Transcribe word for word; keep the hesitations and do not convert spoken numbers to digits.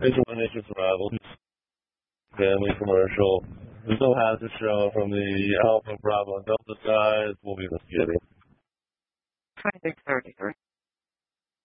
Nation Survival. Family commercial. There's no hazard show from the Alpha Bravo and Delta side. We'll be investigating. twenty-six thirty-three.